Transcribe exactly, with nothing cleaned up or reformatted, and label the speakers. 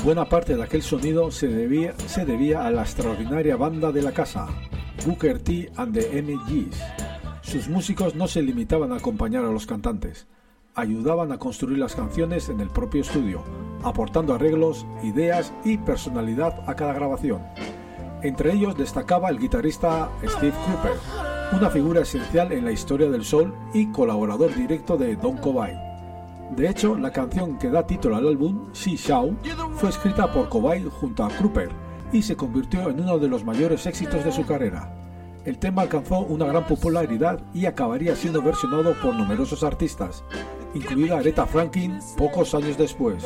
Speaker 1: Buena parte de aquel sonido se debía, se debía a la extraordinaria banda de la casa, Booker T and the M Gs. Sus músicos no se limitaban a acompañar a los cantantes, ayudaban a construir las canciones en el propio estudio, aportando arreglos, ideas y personalidad a cada grabación. Entre ellos destacaba el guitarrista Steve Cropper, una figura esencial en la historia del soul y colaborador directo de Don Cobain. De hecho, la canción que da título al álbum, She Show, fue escrita por Cobain junto a Cropper y se convirtió en uno de los mayores éxitos de su carrera. El tema alcanzó una gran popularidad y acabaría siendo versionado por numerosos artistas, incluida Aretha Franklin pocos años después.